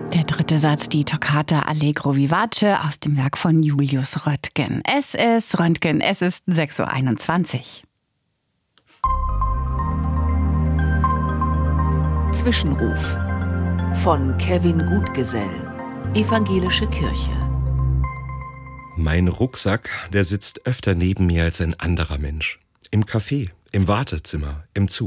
Der dritte Satz, die Toccata Allegro Vivace aus dem Werk von Julius Röntgen. Es ist 6:21 Uhr. Zwischenruf von Kevin Gutgesell, Evangelische Kirche. Mein Rucksack, der sitzt öfter neben mir als ein anderer Mensch. Im Café, im Wartezimmer, im Zug.